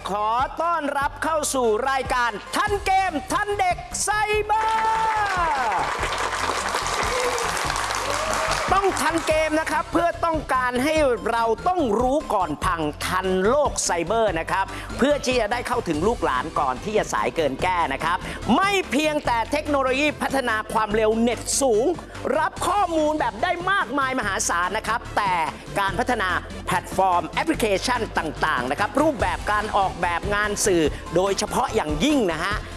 ขอต้อนรับเข้าสู่รายการทันเกมทันเด็กไซเบอร์ต้องทันเกมนะครับเพื่อต้องการให้เราต้องรู้ก่อนพังทันโลกไซเบอร์นะครับเพื่อที่จะได้เข้าถึงลูกหลานก่อนที่จะสายเกินแก้นะครับไม่เพียงแต่เทคโนโลยีพัฒนาความเร็วเน็ตสูงรับข้อมูลแบบได้มากมายมหาศาลนะครับแต่การพัฒนาแพลตฟอร์มแอปพลิเคชันต่างๆนะครับรูปแบบการออกแบบงานสื่อโดยเฉพาะอย่างยิ่งนะฮะ